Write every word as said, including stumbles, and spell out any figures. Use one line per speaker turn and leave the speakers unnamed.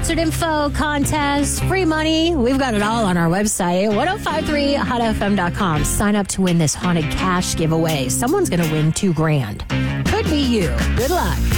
Sponsored info, contest, free money. We've got it all on our website, ten fifty-three hot f m dot com. Sign up to win this haunted cash giveaway. Someone's going to win two grand. Could be you. Good luck.